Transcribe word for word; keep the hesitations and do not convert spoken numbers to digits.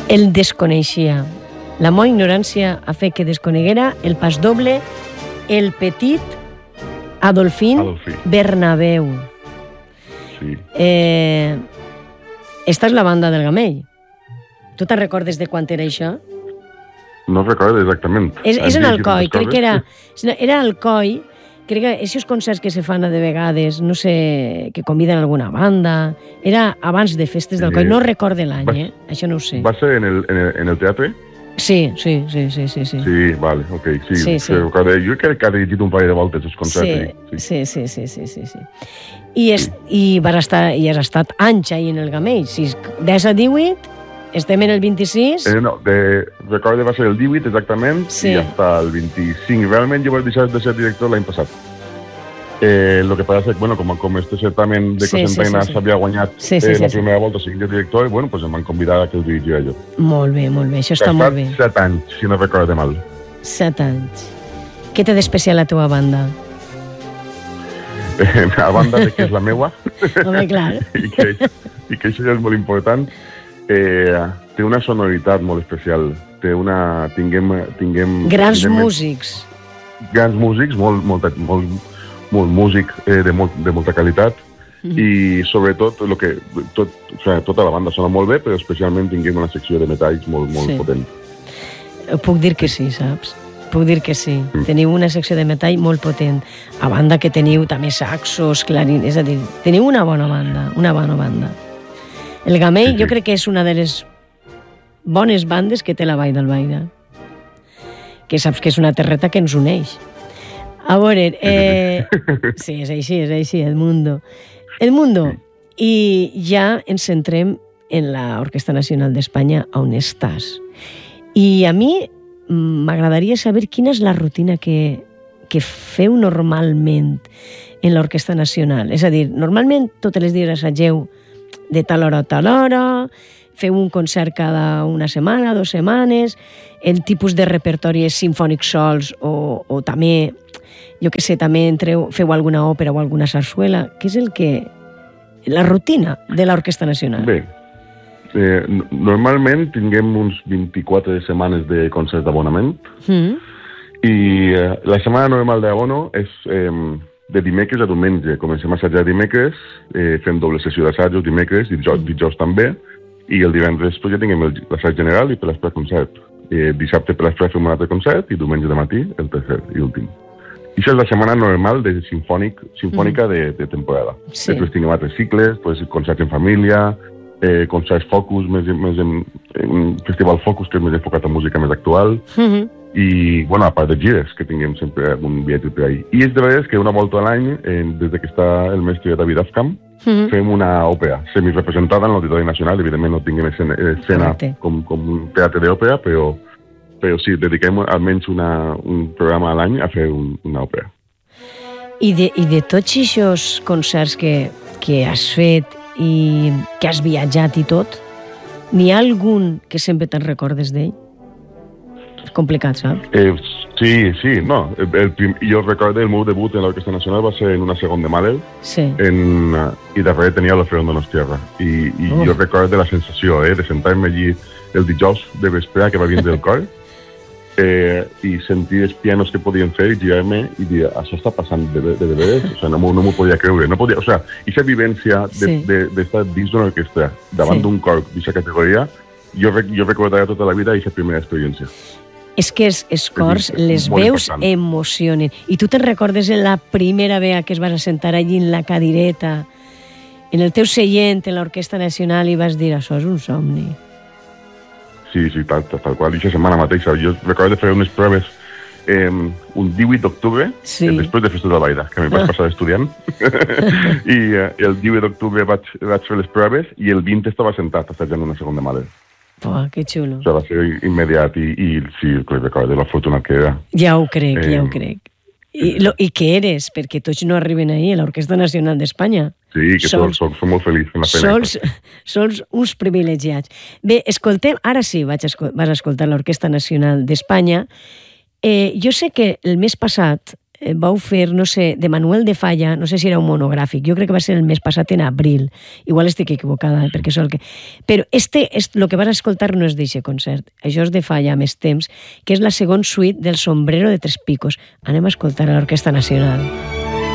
el desconeixia. La meva ignorància ha fet que desconeguera el pas doble, el petit Adolfín, Adolfí. Bernabéu. Sí. Eh, esta és la banda del Gamell. Tu te'n recordes de quan era això? No recordo exactament. És, és en Alcoi, crec que era... Era Alcoi, crec que aquests concerts que se fan de vegades, no sé, que conviden alguna banda, era abans de festes d'Alcoi, no recorde l'any, eh? Això no ho sé. Va ser en el, en el, en el teatre? Sí, sí, sí, sí, sí. Sí, sí vale, ok, sí. sí, sí. Jo crec que ha dirigit un parell de voltes els concerts. Sí, sí, sí, sí, sí, sí. I, és, sí. i, vas estar, i has estat anys ahí en el Gamell, si des a divuit, estem en el vint-i-sis... Eh, no, de, recordo va ser el divuit exactament, sí. I hasta el vint-i-cinc. Realment jo vaig deixar de ser director l'any passat. Eh, lo que passa és que, bueno, com, com este certamen de sí, Cocentaina sí, sí, sí. s'havia guanyat sí, sí, eh, sí, la sí. primera volta sent jo director, i bueno, pues em van convidar a que el dirigia jo. Molt bé, molt bé, això està molt bé. Ha estat set anys, si no recordo mal. Set anys. Què té d'especial la teva banda? Eh, a banda de que és la meua, home, clar. I, que, i que això ja és molt important, eh, té una sonoritat molt especial. Té una... Tinguem... tinguem grans tinguem, músics. Grans músics, molt, molt, molt, molt músic eh, de, molt, de molta qualitat, mm-hmm. I sobretot lo que, tot, o sigui, tota la banda sona molt bé, però especialment tinguem una secció de metalls molt, molt sí. potent. Puc dir que sí, saps? Puc dir que sí. Mm. Teniu una secció de metall molt potent. A banda que teniu també saxos, clarins, és a dir, teniu una bona banda, una bona banda. El Gamell sí, sí. Jo crec que és una de les bones bandes que té la Vall d'Albaida. Que saps que és una terreta que ens uneix. A veure, eh... sí, és així, és així, Edmundo. Edmundo, i ja ens centrem en l'Orquestra Nacional d'Espanya, on estàs. I a mi m'agradaria saber quina és la rutina que, que feu normalment en l'Orquestra Nacional. És a dir, normalment totes les dies assageu de tal hora a tal hora, feu un concert cada una setmana, dues setmanes, el tipus de repertori és simfònic sols o, o també, jo què sé, també entreu, feu alguna òpera o alguna sarsuela. Què és el que... la rutina de l'Orquestra Nacional? Bé, eh, normalment tinguem uns vint-i-quatre setmanes de concerts d'abonament, mm. I eh, la setmana normal d'abono és eh, de dimecres a diumenge. Comencem a assajar dimecres, eh, fem doble sessió d'assajos dimecres, dijous, dijous també, i el divendres pues, ja tinguem l'assaig general i per l'espre concert. Eh, dissabte per l'espre fem un altre concert i diumenge de matí el tercer i últim. I això és la setmana normal de sinfònic, sinfònica mm. de, de temporada. Sí. Després tinguem altres cicles, pues, concerts en família, eh, concerts focus, més, més en, en festival focus, que és més enfocat a música més actual, mm-hmm. I, bueno, a part de gires, que tinguem sempre un viatge per ahí. I és de vegades que una volta a l'any, eh, des que està el mestre David Afcam, mm-hmm. fem una òpera semirepresentada en l'Auditori Nacional. Evidentment no tinguem escena, escena com, com un teatre d'òpera, però però sí, dediquem almenys una, un programa a l'any a fer un, una òpera. I de, i de tots aquests concerts que, que has fet i que has viatjat i tot, n'hi ha algun que sempre te'n recordes d'ell? És complicat, saps? Eh, sí, sí, no. El, el prim, jo recordo el meu debut en l'Orquestra Nacional va ser en una segona de Mahler, sí. En, i darrere tenia l'Orfeón Donostiarra. I, i jo recordo la sensació eh, de sentar-me allí el dijous de vespre que va vindre el cor, Eh, i sentir els pianos que podien fer i girar-me i dir, això està passant de, de, de veres, o sigui, no m'ho no podia creure. No podia, o sigui, aquesta vivència d'estar de, de, dins d'una orquestra, davant sí. d'un cor d'aquesta categoria, jo, jo recordaré tota la vida aquesta primera experiència. És que els, els cors, és, les veus important. Emocionen. I tu te'n recordes en la primera vegada que es vas assentar allí en la cadireta, en el teu seient, en l'Orquestra Nacional, i vas dir, això és un somni. Sí, sí, tal, tal, tal qual. Aquesta setmana mateixa. Jo recordo de fer unes proves eh, un divuit d'octubre, sí. després de Festes d'Albaida, que m'hi vaig passar estudiant. I eh, el divuit d'octubre vaig, vaig fer les proves i el vint estava sentat assajant una segona Mahler. Oh, que xulo. O sigui, va ser immediat i, i sí, recordo l'afortunat que era. Ja ho crec, eh, ja ho crec. I, lo, I què eres? Perquè tots no arriben ahir a l'Orquestra Nacional d'Espanya. Sí, que sols, som, som molt feliços en la feina. Sols, sols uns privilegiats. Bé, escoltem, ara sí vaig escol vas escoltar l'Orquestra Nacional d'Espanya. Eh, jo sé que el mes passat vau fer, no sé, de Manuel de Falla, no sé si era un monogràfic, jo crec que va ser el mes passat en abril, igual estic equivocada, eh, perquè és el que... Però este, el que vas escoltar no és d'aquest concert, això és de Falla, més temps, que és la segon suite del Sombrero de Tres Picos. Anem a escoltar a l'Orquestra Nacional.